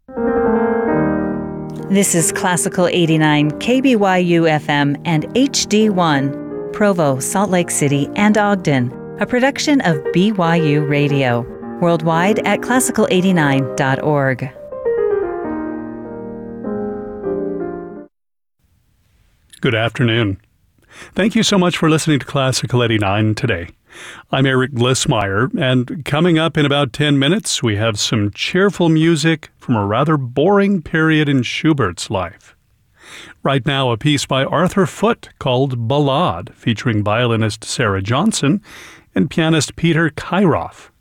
This is Classical 89 KBYU FM and HD1, Provo, Salt Lake City, and Ogden, a production of BYU Radio, worldwide at classical89.org. Good afternoon. Thank you so much for listening to Classical 89 today. I'm Eric Glissmeyer, and coming up in about 10 minutes, we have some cheerful music from a rather boring period in Schubert's life. Right now, a piece by Arthur Foote called Ballade, featuring violinist Sarah Johnson and pianist Peter Kairoff.